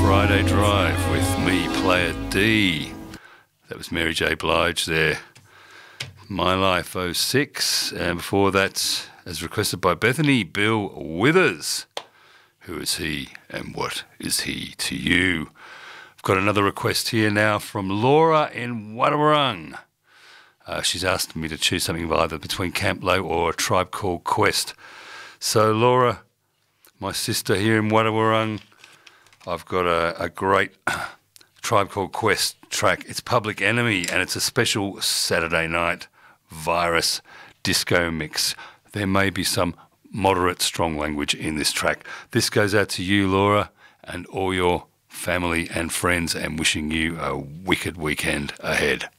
Friday Drive with me, Player D. That was Mary J. Blige there. My Life '06. And before that, as requested by Bethany, Bill Withers. Who is he and what is he to you? I've got another request here now from Laura in Wadawurrung. She's asked me to choose something either between Camp Low or A Tribe Called Quest. So Laura, my sister here in Wadawurrung, I've got a great Tribe Called Quest track. It's Public Enemy, and it's a special Saturday night virus disco mix. There may be some moderate strong language in this track. This goes out to you, Laura, and all your family and friends, and wishing you a wicked weekend ahead.